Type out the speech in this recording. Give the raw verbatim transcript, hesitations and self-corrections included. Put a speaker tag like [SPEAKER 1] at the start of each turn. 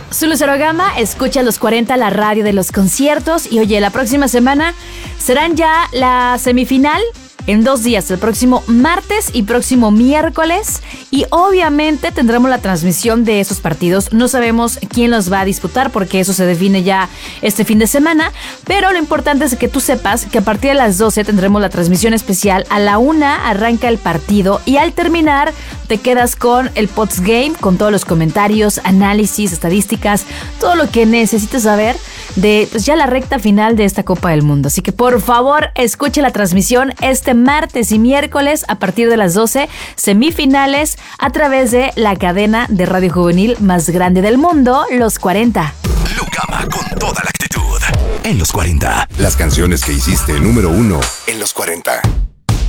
[SPEAKER 1] Soy Lucero Gama, escucha los cuarenta, la radio de los conciertos. Y oye, la próxima semana serán ya la semifinal en dos días, el próximo martes y próximo miércoles. Y obviamente tendremos la transmisión de esos partidos. No sabemos quién los va a disputar porque eso se define ya este fin de semana. Pero lo importante es que tú sepas que a partir de las doce tendremos la transmisión especial. A la una arranca el partido y al terminar te quedas con el postgame, con todos los comentarios, análisis, estadísticas, todo lo que necesites saber de pues, ya la recta final de esta Copa del Mundo. Así que por favor, escuche la transmisión este martes y miércoles a partir de las doce, semifinales a través de la cadena de radio juvenil más grande del mundo, Los cuarenta.
[SPEAKER 2] Lucama con toda la actitud. En Los cuarenta. Las canciones que hiciste número uno en Los cuarenta.